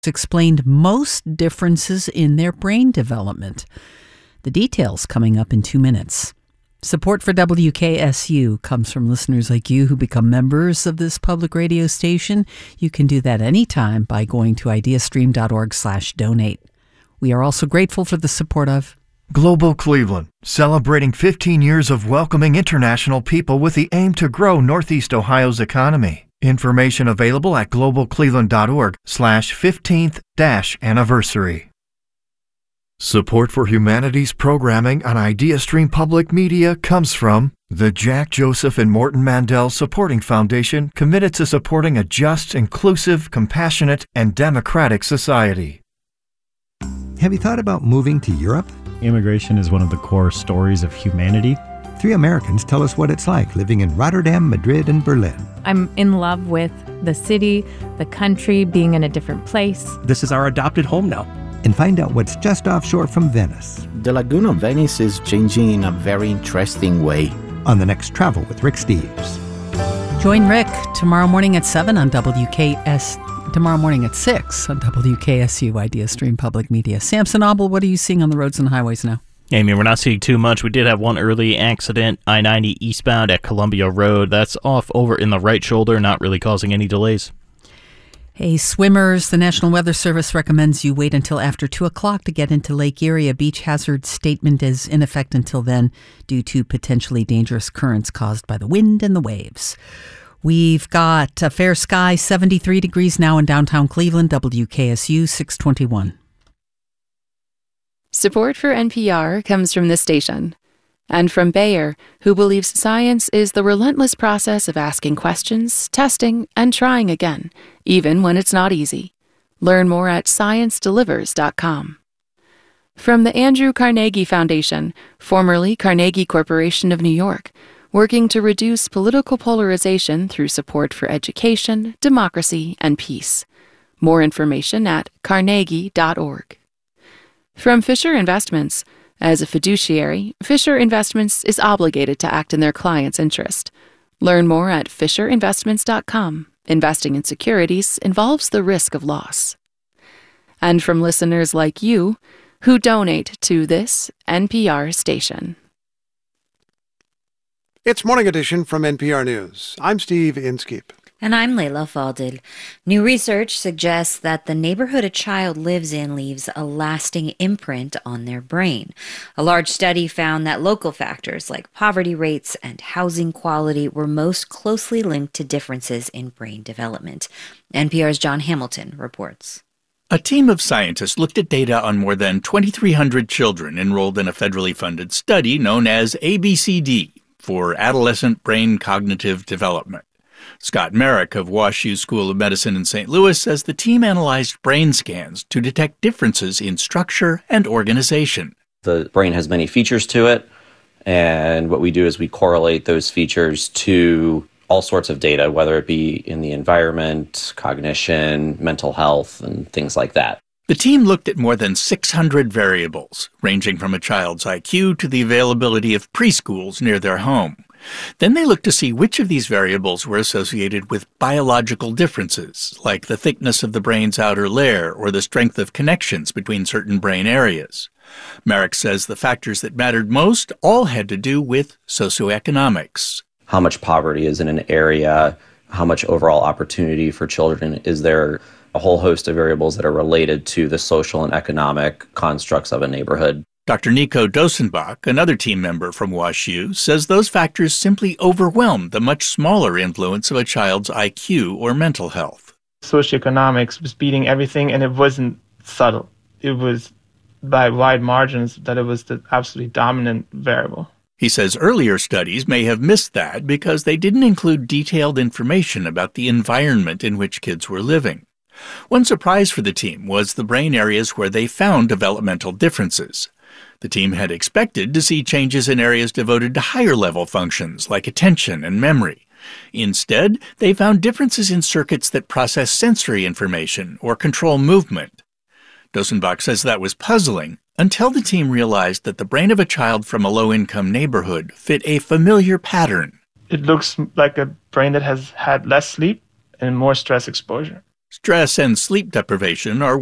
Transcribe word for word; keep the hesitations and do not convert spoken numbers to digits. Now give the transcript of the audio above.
explained most differences in their brain development. The details coming up in two minutes. Support for W K S U comes from listeners like you who become members of this public radio station. You can do that anytime by going to ideastream.org slash donate. We are also grateful for the support of Global Cleveland, celebrating fifteen years of welcoming international people with the aim to grow Northeast Ohio's economy. Information available at globalcleveland.org slash 15th dash anniversary. Support for humanities programming on IdeaStream Public Media comes from the Jack Joseph and Morton Mandel Supporting Foundation, committed to supporting a just, inclusive, compassionate, and democratic society. Have you thought about moving to Europe? Immigration is one of the core stories of humanity. Three Americans tell us what it's like living in Rotterdam, Madrid, and Berlin. I'm in love with the city, the country, being in a different place. This is our adopted home now. And find out what's just offshore from Venice. The Lagoon of Venice is changing in a very interesting way. On the next Travel with Rick Steves. Join Rick tomorrow morning at seven on W K S. Tomorrow morning at six on W K S U IdeaStream Public Media. Samson Obel, what are you seeing on the roads and highways now? Amy, we're not seeing too much. We did have one early accident, I ninety eastbound at Columbia Road. That's off over in the right shoulder, not really causing any delays. Hey, swimmers, the National Weather Service recommends you wait until after two o'clock to get into Lake Erie. A beach hazard statement is in effect until then due to potentially dangerous currents caused by the wind and the waves. We've got a fair sky, seventy-three degrees now in downtown Cleveland, W K S U six twenty-one. Support for N P R comes from this station and from Bayer, who believes science is the relentless process of asking questions, testing, and trying again, even when it's not easy. Learn more at science delivers dot com. From the Andrew Carnegie Foundation, formerly Carnegie Corporation of New York, working to reduce political polarization through support for education, democracy, and peace. More information at carnegie dot org. From Fisher Investments, as a fiduciary, Fisher Investments is obligated to act in their client's interest. Learn more at fisher investments dot com. Investing in securities involves the risk of loss. And from listeners like you, who donate to this N P R station. It's Morning Edition from N P R News. I'm Steve Inskeep. And I'm Layla Faldil. New research suggests that the neighborhood a child lives in leaves a lasting imprint on their brain. A large study found that local factors like poverty rates and housing quality were most closely linked to differences in brain development. N P R's John Hamilton reports. A team of scientists looked at data on more than twenty-three hundred children enrolled in a federally funded study known as A B C D for Adolescent Brain Cognitive Development. Scott Merrick of WashU School of Medicine in Saint Louis says the team analyzed brain scans to detect differences in structure and organization. The brain has many features to it, and what we do is we correlate those features to all sorts of data, whether it be in the environment, cognition, mental health, and things like that. The team looked at more than six hundred variables, ranging from a child's I Q to the availability of preschools near their home. Then they looked to see which of these variables were associated with biological differences, like the thickness of the brain's outer layer or the strength of connections between certain brain areas. Merrick says the factors that mattered most all had to do with socioeconomics. How much poverty is in an area, how much overall opportunity for children is there, a whole host of variables that are related to the social and economic constructs of a neighborhood. Doctor Nico Dosenbach, another team member from WashU, says those factors simply overwhelm the much smaller influence of a child's I Q or mental health. Socioeconomics was beating everything, and it wasn't subtle. It was by wide margins that it was the absolutely dominant variable. He says earlier studies may have missed that because they didn't include detailed information about the environment in which kids were living. One surprise for the team was the brain areas where they found developmental differences. The team had expected to see changes in areas devoted to higher-level functions like attention and memory. Instead, they found differences in circuits that process sensory information or control movement. Dosenbach says that was puzzling until the team realized that the brain of a child from a low-income neighborhood fit a familiar pattern. It looks like a brain that has had less sleep and more stress exposure. Stress and sleep deprivation are